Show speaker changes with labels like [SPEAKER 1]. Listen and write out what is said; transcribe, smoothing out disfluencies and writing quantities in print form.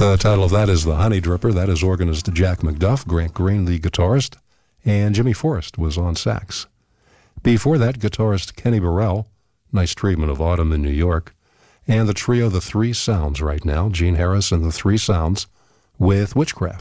[SPEAKER 1] The title of that is The Honey Dripper. That is organist Jack McDuff, Grant Green, the guitarist, and Jimmy Forrest was on sax. Before that, guitarist Kenny Burrell, Nice Treatment of Autumn in New York, and the trio The Three Sounds right now, Gene Harris and the Three Sounds with Witchcraft.